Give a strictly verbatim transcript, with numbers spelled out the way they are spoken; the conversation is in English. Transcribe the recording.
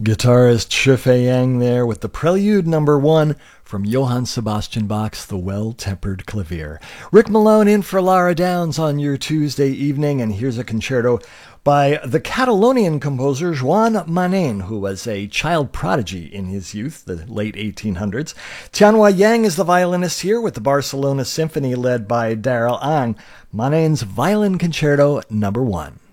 Guitarist Shi-Fei Yang there with the Prelude number one from Johann Sebastian Bach's The Well-Tempered Clavier. Rick Malone in for Lara Downs on your Tuesday evening, and here's a concerto by the Catalonian composer Joan Manen, who was a child prodigy in his youth, the late eighteen hundreds. Tianhua Yang is the violinist here with the Barcelona Symphony led by Daryl Ang. Manen's Violin Concerto number one.